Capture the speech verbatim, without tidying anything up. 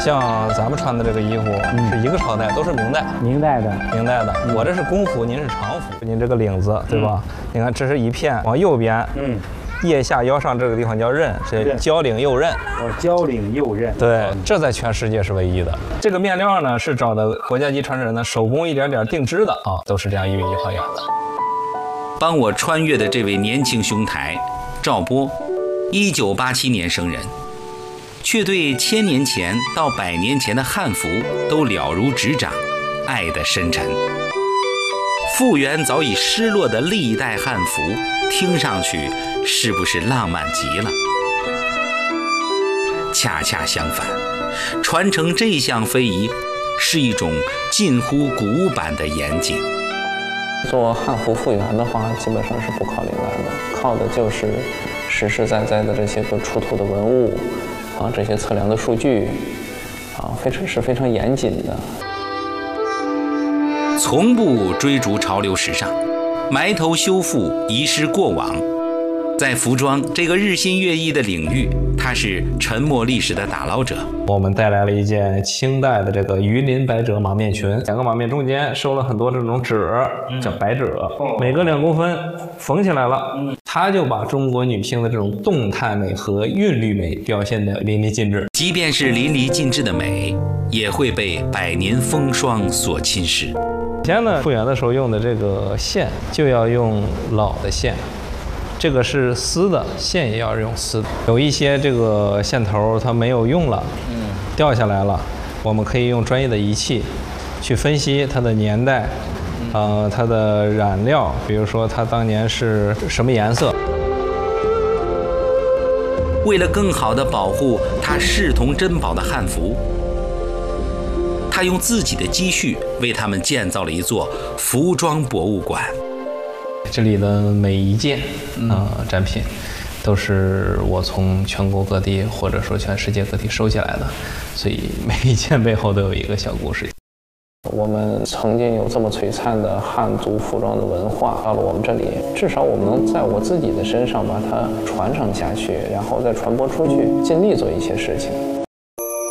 像咱们穿的这个衣服是一个朝代，都是明代。 明代的， 明代的。我这是工服，您是常服。您这个领子，对吧？你看，这是一片，往右边，嗯，腋下腰上这个地方叫刃，是交领右刃。 哦，交领右刃。 对，这在全世界是唯一的。这个面料呢，是找的国家级传承人的手工一点点定制的啊，都是这样一米一毫样的。 帮我穿越的这位年轻兄台赵波，一九八七年生人，却对千年前到百年前的汉服都了如指掌，爱得深沉。复原早已失落的历代汉服，听上去是不是浪漫极了？恰恰相反，传承这项非遗是一种近乎古板的严谨。 做汉服复原的话，基本上是不靠灵感的，靠的就是实实在在的这些个出土的文物啊，这些测量的数据啊，非常是非常严谨的。 从不追逐潮流时尚，埋头修复遗失过往。在服装这个日新月异的领域，他是沉没历史的打捞者。 我们带来了一件清代的这个鱼鳞百褶马面裙，两个马面中间收了很多这种褶，叫百褶，每隔两公分缝起来了。它就把中国女性的这种动态美和韵律美表现得淋漓尽致。 即便是淋漓尽致的美，也会被百年风霜所侵蚀。 以前呢，复原的时候用的这个线就要用老的线。这个是丝的，线也要用丝的。有一些这个线头它没有用了，嗯，掉下来了，我们可以用专业的仪器去分析它的年代，呃，它的染料，比如说它当年是什么颜色。 为了更好地保护它视同珍宝的汉服，他用自己的积蓄为他们建造了一座服装博物馆。 这里的每一件呃展品，都是我从全国各地或者说全世界各地收起来的，所以每一件背后都有一个小故事。 我们曾经有这么璀璨的汉族服装的文化，到了我们这里，至少我们能在我自己的身上把它传承下去，然后再传播出去，尽力做一些事情。